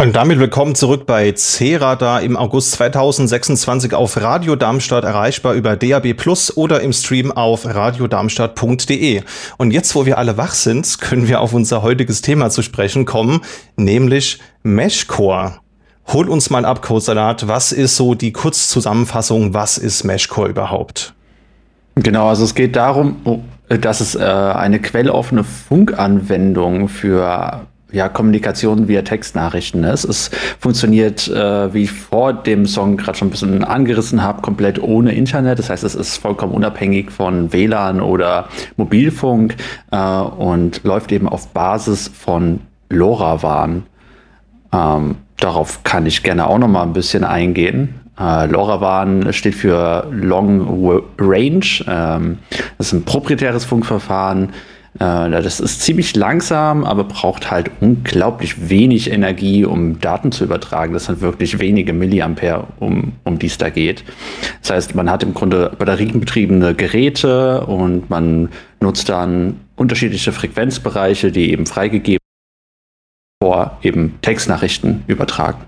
Und damit willkommen zurück bei C-Radar im August 2026 auf Radio Darmstadt, erreichbar über DAB+ oder im Stream auf radiodarmstadt.de. Und jetzt, wo wir alle wach sind, können wir auf unser heutiges Thema zu sprechen kommen, nämlich Meshcore. Hol uns mal ab, Codesalat, was ist so die Kurzzusammenfassung, was ist Meshcore überhaupt? Genau, also es geht darum, dass es eine quelloffene Funkanwendung für Kommunikation via Textnachrichten ist. Es funktioniert, wie ich vor dem Song gerade schon ein bisschen angerissen habe, komplett ohne Internet. Das heißt, es ist vollkommen unabhängig von WLAN oder Mobilfunk und läuft eben auf Basis von LoRaWAN. Darauf kann ich gerne auch noch mal ein bisschen eingehen. LoRaWAN steht für Long Range. Das ist ein proprietäres Funkverfahren. Das ist ziemlich langsam, aber braucht halt unglaublich wenig Energie, um Daten zu übertragen. Das sind wirklich wenige Milliampere, um die es da geht. Das heißt, man hat im Grunde batterienbetriebene Geräte und man nutzt dann unterschiedliche Frequenzbereiche, die eben freigegeben vor eben Textnachrichten übertragen.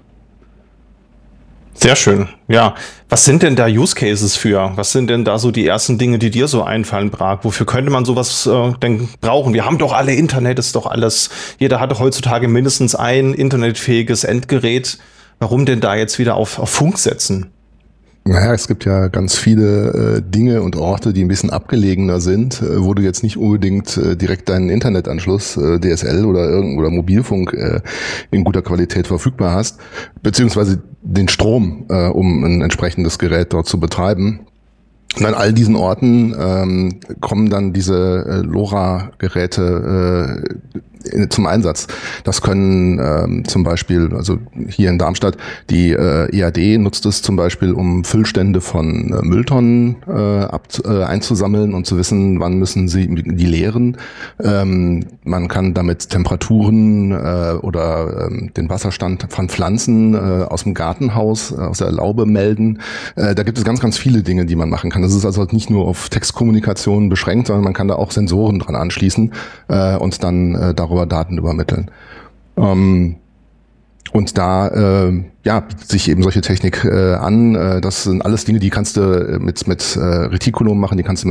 Sehr schön. Ja, was sind denn da Use Cases für? Was sind denn da so die ersten Dinge, die dir so einfallen, Prag? Wofür könnte man sowas denn brauchen? Wir haben doch alle Internet, ist doch alles. Jeder hat doch heutzutage mindestens ein internetfähiges Endgerät. Warum denn da jetzt wieder auf Funk setzen? Naja, es gibt ja ganz viele Dinge und Orte, die ein bisschen abgelegener sind, wo du jetzt nicht unbedingt direkt deinen Internetanschluss, DSL oder Mobilfunk in guter Qualität verfügbar hast, beziehungsweise den Strom, um ein entsprechendes Gerät dort zu betreiben. Und an all diesen Orten kommen dann diese LoRa-Geräte zum Einsatz. Das können zum Beispiel, also hier in Darmstadt, die EAD nutzt es zum Beispiel, um Füllstände von Mülltonnen einzusammeln und zu wissen, wann müssen sie die leeren. Man kann damit Temperaturen oder den Wasserstand von Pflanzen aus dem Gartenhaus, aus der Laube melden. Da gibt es ganz, ganz viele Dinge, die man machen kann. Das ist also nicht nur auf Textkommunikation beschränkt, sondern man kann da auch Sensoren dran anschließen und dann darüber Daten übermitteln. Und da bietet sich eben solche Technik an. Das sind alles Dinge, die kannst du mit Reticulum machen, die kannst du